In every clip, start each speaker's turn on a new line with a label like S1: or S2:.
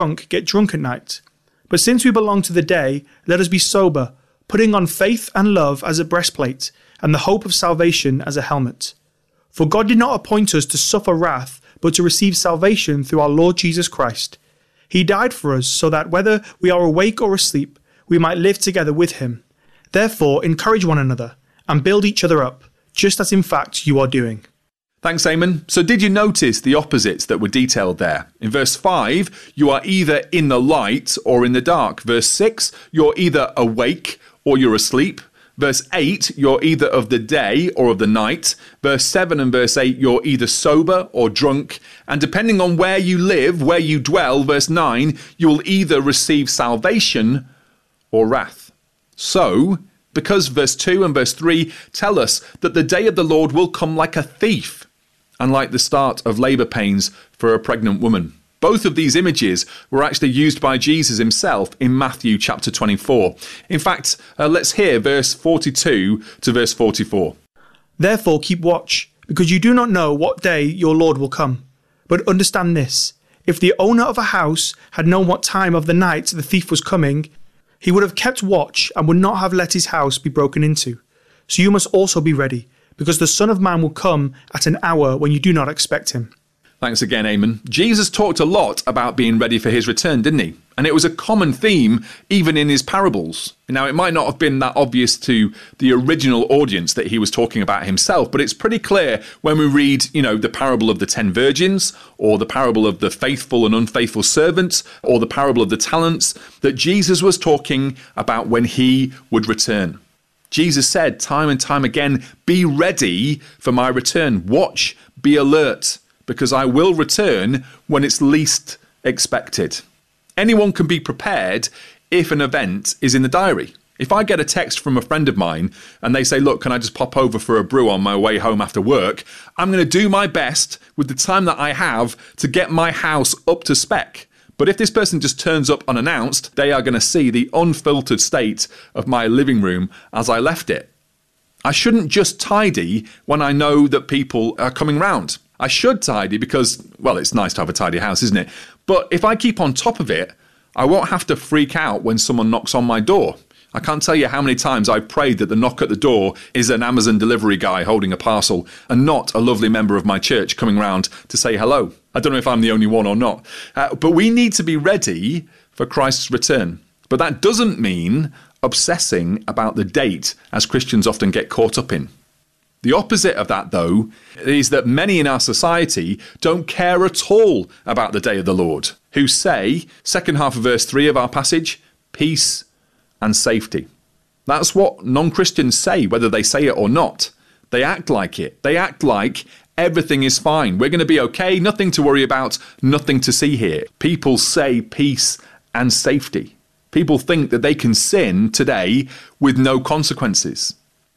S1: drunk get drunk at night. But since we belong to the day, let us be sober, putting on faith and love as a breastplate, and the hope of salvation as a helmet. For God did not appoint us to suffer wrath, but to receive salvation through our Lord Jesus Christ. He died for us so that whether we are awake or asleep, we might live together with him. Therefore, encourage one another and build each other up, just as in fact you are doing.
S2: Thanks, Eamon. So did you notice the opposites that were detailed there? In verse 5, you are either in the light or in the dark. Verse 6, you're either awake or you're asleep. Verse 8, you're either of the day or of the night. Verse 7 and verse 8, you're either sober or drunk. And depending on where you live, where you dwell, verse 9, you will either receive salvation or wrath. So, because verse 2 and verse 3 tell us that the day of the Lord will come like a thief, and like the start of labour pains for a pregnant woman. Both of these images were actually used by Jesus himself in Matthew chapter 24. In fact, let's hear verse 42 to verse 44.
S1: Therefore keep watch, because you do not know what day your Lord will come. But understand this, if the owner of a house had known what time of the night the thief was coming, he would have kept watch and would not have let his house be broken into. So you must also be ready, because the Son of Man will come at an hour when you do not expect him.
S2: Thanks again, Eamon. Jesus talked a lot about being ready for his return, didn't he? And it was a common theme even in his parables. Now, it might not have been that obvious to the original audience that he was talking about himself, but it's pretty clear when we read, the parable of the 10 virgins, or the parable of the faithful and unfaithful servants, or the parable of the talents, that Jesus was talking about when he would return. Jesus said time and time again, be ready for my return. Watch, be alert, because I will return when it's least expected. Anyone can be prepared if an event is in the diary. If I get a text from a friend of mine and they say, look, can I just pop over for a brew on my way home after work? I'm going to do my best with the time that I have to get my house up to spec. But if this person just turns up unannounced, they are going to see the unfiltered state of my living room as I left it. I shouldn't just tidy when I know that people are coming round. I should tidy because, well, it's nice to have a tidy house, isn't it? But if I keep on top of it, I won't have to freak out when someone knocks on my door. I can't tell you how many times I've prayed that the knock at the door is an Amazon delivery guy holding a parcel and not a lovely member of my church coming round to say hello. I don't know if I'm the only one or not. But we need to be ready for Christ's return. But that doesn't mean obsessing about the date, as Christians often get caught up in. The opposite of that, though, is that many in our society don't care at all about the day of the Lord, who say, second half of verse 3 of our passage, peace and safety. That's what non-Christians say, whether they say it or not. They act like it. They act like everything is fine. We're going to be okay. Nothing to worry about. Nothing to see here. People say peace and safety. People think that they can sin today with no consequences.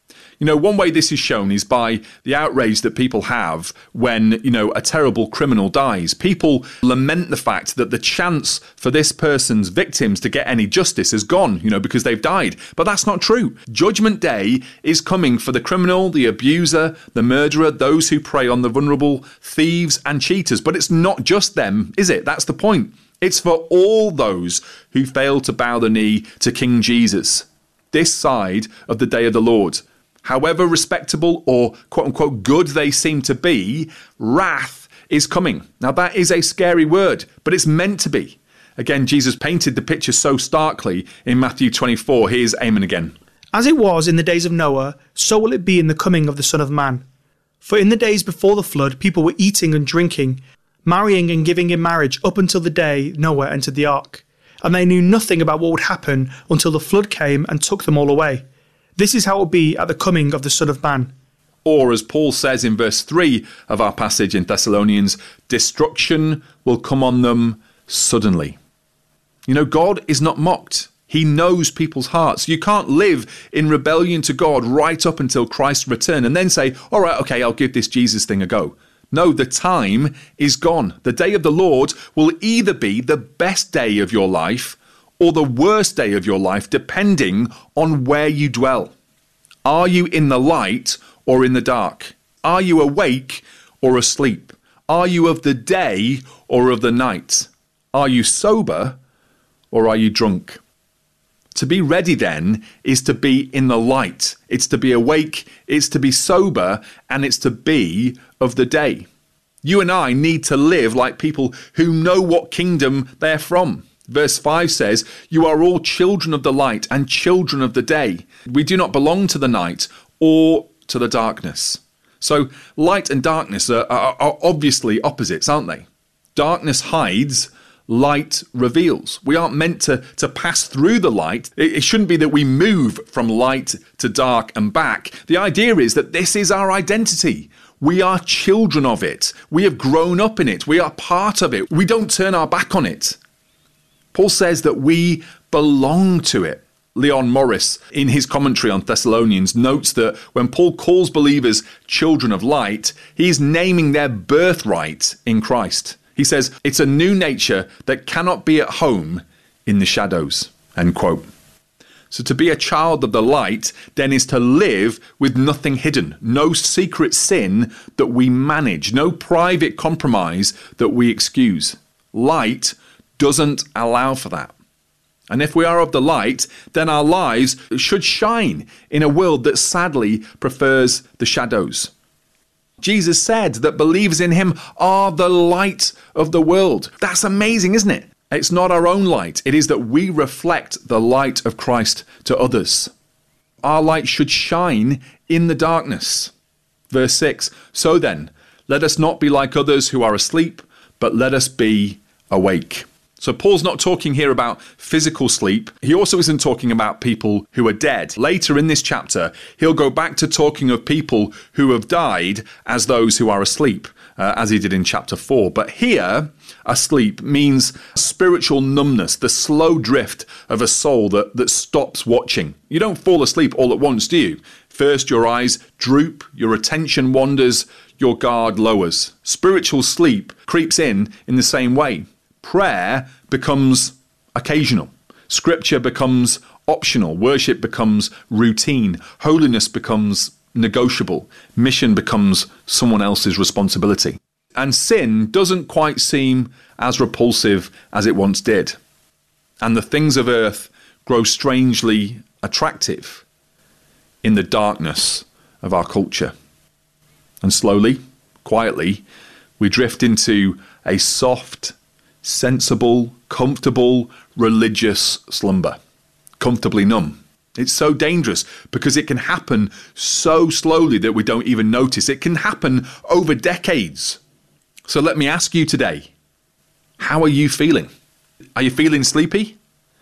S2: One way this is shown is by the outrage that people have when, a terrible criminal dies. People lament the fact that the chance for this person's victims to get any justice is gone, because they've died. But that's not true. Judgment Day is coming for the criminal, the abuser, the murderer, those who prey on the vulnerable, thieves and cheaters. But it's not just them, is it? That's the point. It's for all those who fail to bow the knee to King Jesus, this side of the day of the Lord. However respectable or quote-unquote good they seem to be, wrath is coming. Now that is a scary word, but it's meant to be. Again, Jesus painted the picture so starkly in Matthew 24. Here's Eamon again.
S1: As it was in the days of Noah, so will it be in the coming of the Son of Man. For in the days before the flood, people were eating and drinking, marrying and giving in marriage up until the day Noah entered the ark. And they knew nothing about what would happen until the flood came and took them all away. This is how it will be at the coming of the Son of Man.
S2: Or as Paul says in verse 3 of our passage in Thessalonians, destruction will come on them suddenly. God is not mocked. He knows people's hearts. You can't live in rebellion to God right up until Christ's return and then say, all right, okay, I'll give this Jesus thing a go. No, the time is gone. The day of the Lord will either be the best day of your life or the worst day of your life, depending on where you dwell. Are you in the light or in the dark? Are you awake or asleep? Are you of the day or of the night? Are you sober or are you drunk? To be ready then is to be in the light. It's to be awake, it's to be sober, and it's to be of the day. You and I need to live like people who know what kingdom they're from. Verse 5 says, "You are all children of the light and children of the day. We do not belong to the night or to the darkness." So light and darkness are obviously opposites, aren't they? Darkness hides, light reveals. We aren't meant to pass through the light. It shouldn't be that we move from light to dark and back. The idea is that this is our identity. We are children of it. We have grown up in it. We are part of it. We don't turn our back on it. Paul says that we belong to it. Leon Morris, in his commentary on Thessalonians, notes that when Paul calls believers children of light, he's naming their birthright in Christ. He says, it's a new nature that cannot be at home in the shadows, end quote. So to be a child of the light then is to live with nothing hidden, no secret sin that we manage, no private compromise that we excuse. Light doesn't allow for that. And if we are of the light, then our lives should shine in a world that sadly prefers the shadows. Jesus said that believers in him are the light of the world. That's amazing, isn't it? It's not our own light. It is that we reflect the light of Christ to others. Our light should shine in the darkness. Verse 6, "So then, let us not be like others who are asleep, but let us be awake." So Paul's not talking here about physical sleep. He also isn't talking about people who are dead. Later in this chapter, he'll go back to talking of people who have died as those who are asleep, as he did in chapter 4. But here, asleep means spiritual numbness, the slow drift of a soul that stops watching. You don't fall asleep all at once, do you? First, your eyes droop, your attention wanders, your guard lowers. Spiritual sleep creeps in the same way. Prayer becomes occasional. Scripture becomes optional. Worship becomes routine. Holiness becomes negotiable. Mission becomes someone else's responsibility. And sin doesn't quite seem as repulsive as it once did. And the things of earth grow strangely attractive in the darkness of our culture. And slowly, quietly, we drift into a soft, sensible, comfortable, religious slumber. Comfortably numb. It's so dangerous because it can happen so slowly that we don't even notice. It can happen over decades. So let me ask you today, how are you feeling? Are you feeling sleepy?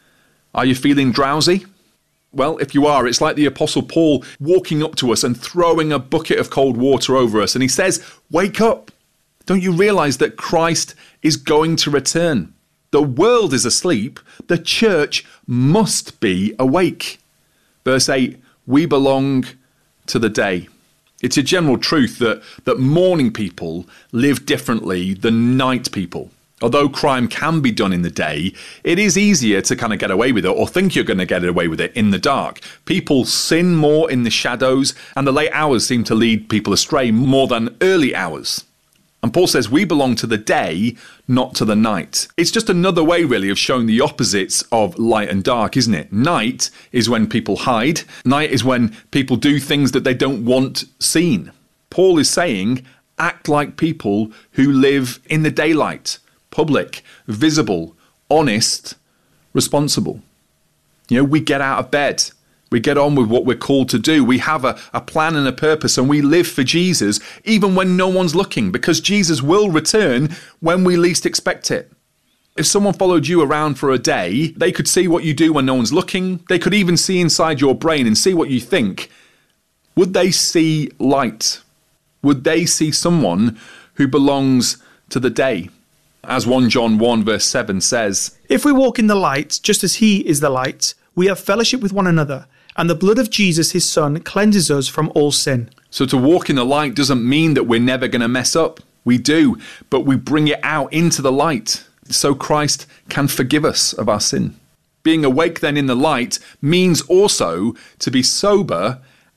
S2: Are you feeling drowsy? Well, if you are, it's like the Apostle Paul walking up to us and throwing a bucket of cold water over us. And he says, wake up. Don't you realize that Christ is going to return? The world is asleep. The church must be awake. Verse 8, we belong to the day. It's a general truth that morning people live differently than night people. Although crime can be done in the day, it is easier to kind of get away with it or think you're going to get away with it in the dark. People sin more in the shadows, and the late hours seem to lead people astray more than early hours. And Paul says we belong to the day, not to the night. It's just another way, really, of showing the opposites of light and dark, isn't it? Night is when people hide. Night is when people do things that they don't want seen. Paul is saying, act like people who live in the daylight. Public, visible, honest, responsible. You know, we get out of bed. We get on with what we're called to do. We have a plan and a purpose, and we live for Jesus even when no one's looking, because Jesus will return when we least expect it. If someone followed you around for a day, they could see what you do when no one's looking. They could even see inside your brain and see what you think. Would they see light? Would they see someone who belongs to the day? As 1 John 1 verse 7 says,
S1: "If we walk in the light, just as he is the light, we have fellowship with one another, and the blood of Jesus, his son, cleanses us from all sin."
S2: So to walk in the light doesn't mean that we're never going to mess up. We do, but we bring it out into the light so Christ can forgive us of our sin. Being awake then in the light means also to be sober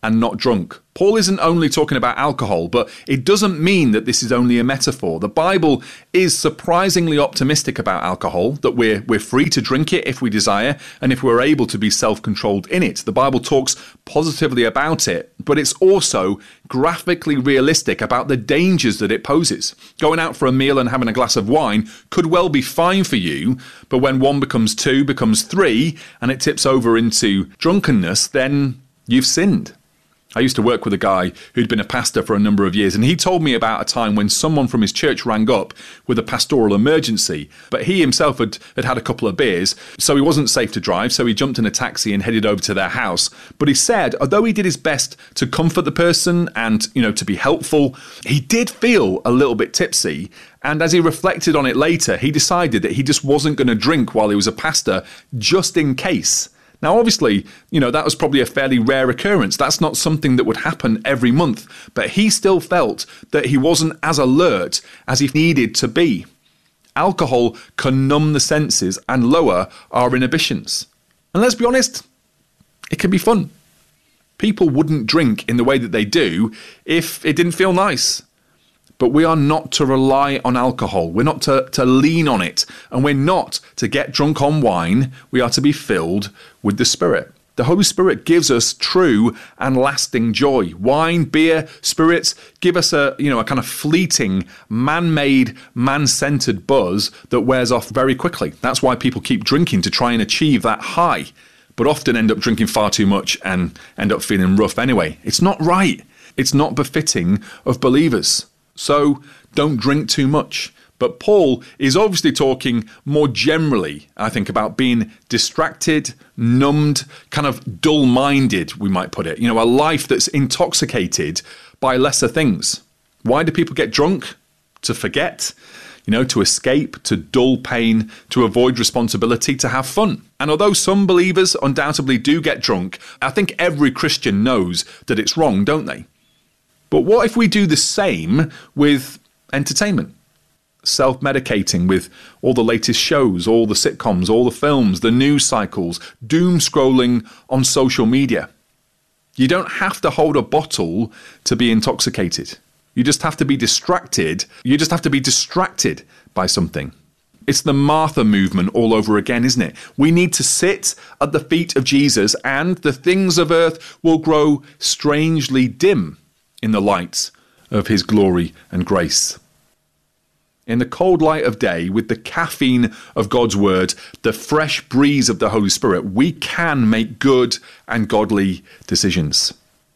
S2: and not drunk. Paul isn't only talking about alcohol, but it doesn't mean that this is only a metaphor. The Bible is surprisingly optimistic about alcohol, that we're free to drink it if we desire, and if we're able to be self-controlled in it. The Bible talks positively about it, but it's also graphically realistic about the dangers that it poses. Going out for a meal and having a glass of wine could well be fine for you, but when one becomes two, becomes three, and it tips over into drunkenness, then you've sinned. I used to work with a guy who'd been a pastor for a number of years, and he told me about a time when someone from his church rang up with a pastoral emergency, but he himself had had a couple of beers, so he wasn't safe to drive, so he jumped in a taxi and headed over to their house. But he said, although he did his best to comfort the person and, to be helpful, he did feel a little bit tipsy. And as he reflected on it later, he decided that he just wasn't going to drink while he was a pastor, just in case. Now, obviously, that was probably a fairly rare occurrence. That's not something that would happen every month. But he still felt that he wasn't as alert as he needed to be. Alcohol can numb the senses and lower our inhibitions. And let's be honest, it can be fun. People wouldn't drink in the way that they do if it didn't feel nice. But we are not to rely on alcohol. We're not to lean on it. And we're not to get drunk on wine. We are to be filled with the Spirit. The Holy Spirit gives us true and lasting joy. Wine, beer, spirits give us a kind of fleeting, man-made, man-centered buzz that wears off very quickly. That's why people keep drinking, to try and achieve that high, but often end up drinking far too much and end up feeling rough anyway. It's not right. It's not befitting of believers. So don't drink too much. But Paul is obviously talking more generally, I think, about being distracted, numbed, kind of dull-minded, we might put it. A life that's intoxicated by lesser things. Why do people get drunk? To forget, to escape, to dull pain, to avoid responsibility, to have fun. And although some believers undoubtedly do get drunk, I think every Christian knows that it's wrong, don't they? But what if we do the same with entertainment? Self-medicating with all the latest shows, all the sitcoms, all the films, the news cycles, doom scrolling on social media. You don't have to hold a bottle to be intoxicated. You just have to be distracted. You just have to be distracted by something. It's the Martha movement all over again, isn't it? We need to sit at the feet of Jesus, and the things of earth will grow strangely dim in the light of his glory and grace. In the cold light of day, with the caffeine of God's word, the fresh breeze of the Holy Spirit, we can make good and godly decisions.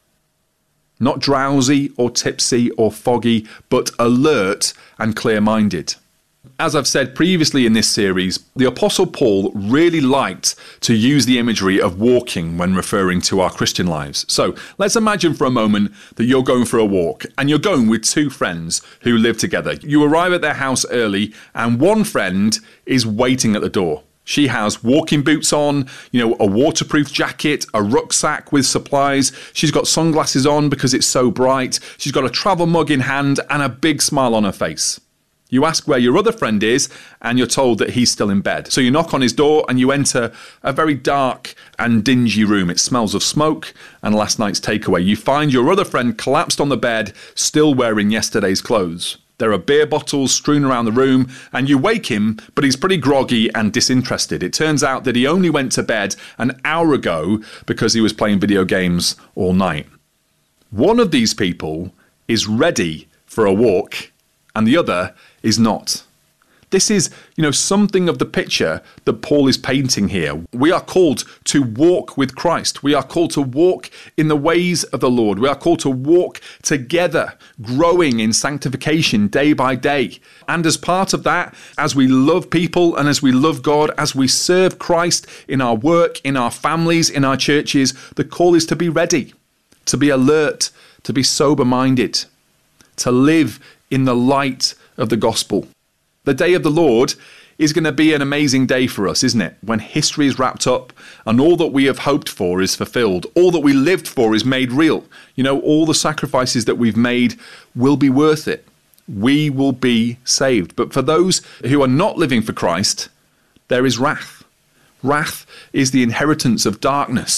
S2: Not drowsy or tipsy or foggy, but alert and clear-minded. As I've said previously in this series, the Apostle Paul really liked to use the imagery of walking when referring to our Christian lives. So let's imagine for a moment that you're going for a walk and you're going with two friends who live together. You arrive at their house early and one friend is waiting at the door. She has walking boots on, a waterproof jacket, a rucksack with supplies. She's got sunglasses on because it's so bright. She's got a travel mug in hand and a big smile on her face. You ask where your other friend is, and you're told that he's still in bed. So you knock on his door, and you enter a very dark and dingy room. It smells of smoke and last night's takeaway. You find your other friend collapsed on the bed, still wearing yesterday's clothes. There are beer bottles strewn around the room, and you wake him, but he's pretty groggy and disinterested. It turns out that he only went to bed an hour ago because he was playing video games all night. One of these people is ready for a walk, and the other is not. This is, something of the picture that Paul is painting here. We are called to walk with Christ. We are called to walk in the ways of the Lord. We are called to walk together, growing in sanctification day by day. And as part of that, as we love people and as we love God, as we serve Christ in our work, in our families, in our churches, the call is to be ready, to be alert, to be sober-minded, to live in the light of the gospel. The day of the Lord is going to be an amazing day for us, isn't it? When history is wrapped up and all that we have hoped for is fulfilled. All that we lived for is made real. All the sacrifices that we've made will be worth it. We will be saved. But for those who are not living for Christ, there is wrath. Wrath is the inheritance of darkness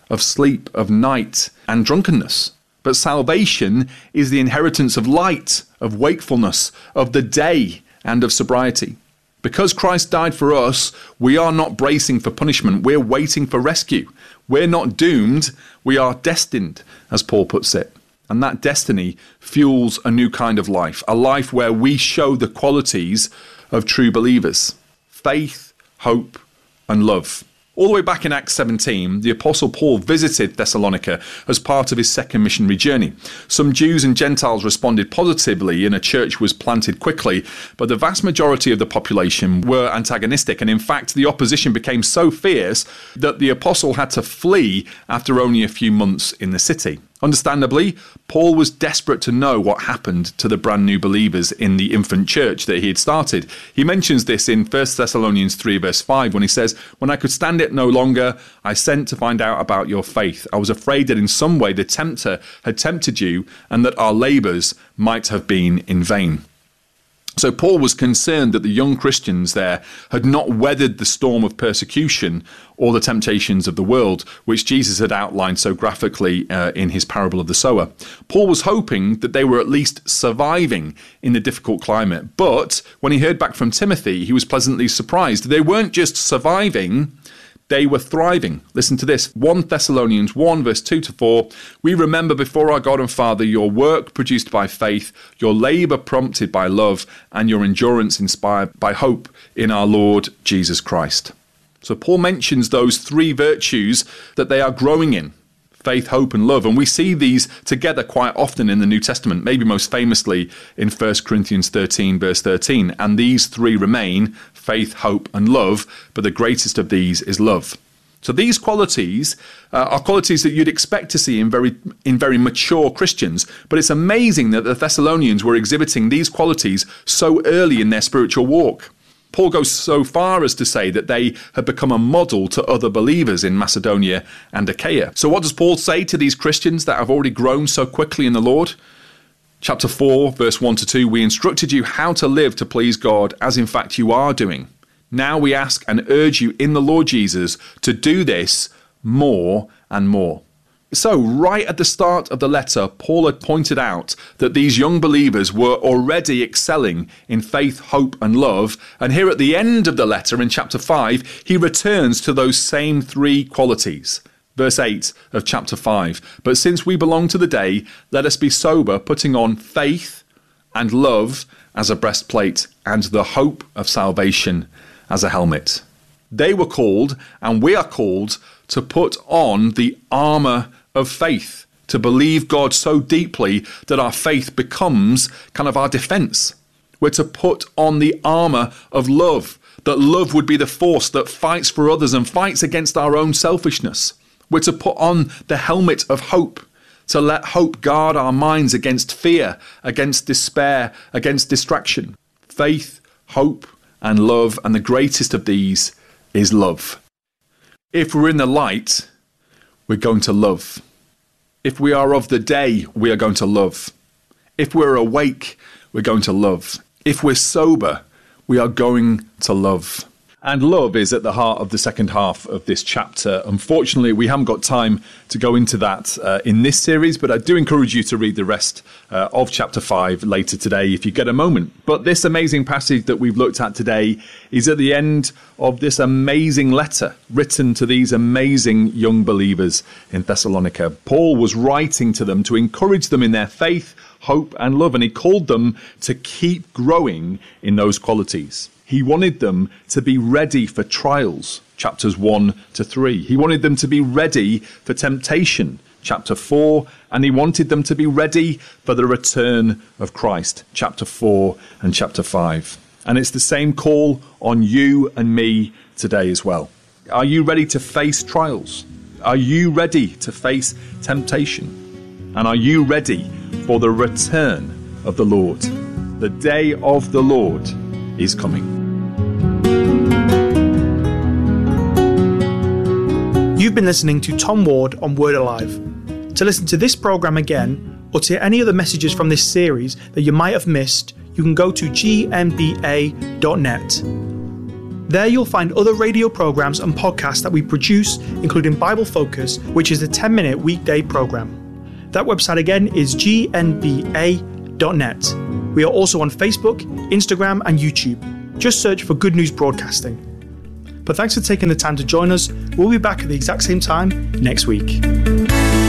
S2: of sleep, of night, and drunkenness. But salvation is the inheritance of light, of wakefulness, of the day, and of sobriety. Because Christ died for us, we are not bracing for punishment. We're waiting for rescue. We're not doomed. We are destined, as Paul puts it. And that destiny fuels a new kind of life, a life where we show the qualities of true believers: faith, hope, and love. All the way back in Acts 17, the Apostle Paul visited Thessalonica as part of his second missionary journey. Some Jews and Gentiles responded positively and a church was planted quickly, but the vast majority of the population were antagonistic, and in fact the opposition became so fierce that the Apostle had to flee after only a few months in the city. Understandably, Paul was desperate to know what happened to the brand new believers in the infant church that he had started. He mentions this in 1 Thessalonians 3 verse 5 when he says, "When I could stand it no longer, I sent to find out about your faith. I was afraid that in some way the tempter had tempted you and that our labours might have been in vain." So Paul was concerned that the young Christians there had not weathered the storm of persecution or the temptations of the world, which Jesus had outlined so graphically in his parable of the sower. Paul was hoping that they were at least surviving in the difficult climate. But when he heard back from Timothy, he was pleasantly surprised. They weren't just surviving, they were thriving. Listen to this, 1 Thessalonians 1 verse 2 to 4. "We remember before our God and Father your work produced by faith, your labour prompted by love, and your endurance inspired by hope in our Lord Jesus Christ." So Paul mentions those three virtues that they are growing in: faith, hope, and love. And we see these together quite often in the New Testament, maybe most famously in 1 Corinthians 13 verse 13. And these three remain: faith, hope, and love, but the greatest of these is love. So these qualities are qualities that you'd expect to see in very mature Christians. But it's amazing that the Thessalonians were exhibiting these qualities so early in their spiritual walk. Paul goes so far as to say that they had become a model to other believers in Macedonia and Achaia. So what does Paul say to these Christians that have already grown so quickly in the Lord? Chapter 4, verse 1 to 2, "We instructed you how to live to please God, as in fact you are doing. Now we ask and urge you in the Lord Jesus to do this more and more." So, right at the start of the letter, Paul had pointed out that these young believers were already excelling in faith, hope, and love. And here at the end of the letter, in chapter 5, he returns to those same three qualities. Verse 8 of chapter 5, "But since we belong to the day, let us be sober, putting on faith and love as a breastplate, and the hope of salvation as a helmet." They were called, and we are called, to put on the armour of faith, to believe God so deeply that our faith becomes kind of our defence. We're to put on the armour of love, that love would be the force that fights for others and fights against our own selfishness. We're to put on the helmet of hope, to let hope guard our minds against fear, against despair, against distraction. Faith, hope, and love, and the greatest of these is love. If we're in the light, we're going to love. If we are of the day, we are going to love. If we're awake, we're going to love. If we're sober, we are going to love. And love is at the heart of the second half of this chapter. Unfortunately, we haven't got time to go into that in this series, but I do encourage you to read the rest of chapter 5 later today if you get a moment. But this amazing passage that we've looked at today is at the end of this amazing letter written to these amazing young believers in Thessalonica. Paul was writing to them to encourage them in their faith, hope, and love, and he called them to keep growing in those qualities. He wanted them to be ready for trials, chapters 1 to 3. He wanted them to be ready for temptation, chapter 4. And he wanted them to be ready for the return of Christ, chapter 4 and chapter 5. And it's the same call on you and me today as well. Are you ready to face trials? Are you ready to face temptation? And are you ready for the return of the Lord? The day of the Lord is coming.
S1: You've been listening to Tom Ward on Word Alive. To listen to this programme again, or to any other messages from this series that you might have missed, you can go to gmba.net. There you'll find other radio programs and podcasts that we produce, including Bible Focus, which is a 10-minute weekday program. That website again is gnba.net. We are also on Facebook, Instagram, and YouTube. Just search for Good News Broadcasting. But thanks for taking the time to join us. We'll be back at the exact same time next week.